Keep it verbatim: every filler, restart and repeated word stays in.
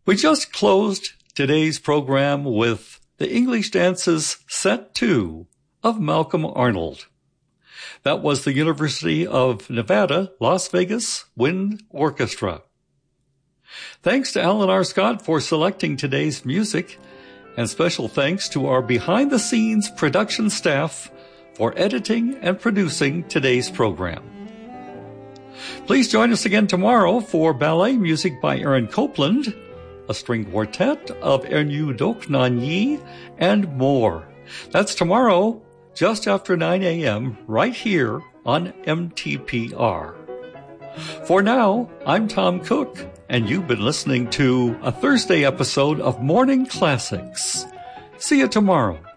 We just closed today's program with the English Dances Set two of Malcolm Arnold. That was the University of Nevada, Las Vegas Wind Orchestra. Thanks to Alan R. Scott for selecting today's music, and special thanks to our behind-the-scenes production staff for editing and producing today's program. Please join us again tomorrow for ballet music by Aaron Copland, a string quartet of Ernyu Dok Nan Yi, and more. That's tomorrow, just after nine a.m., right here on M T P R. For now, I'm Tom Cook, and you've been listening to a Thursday episode of Morning Classics. See you tomorrow.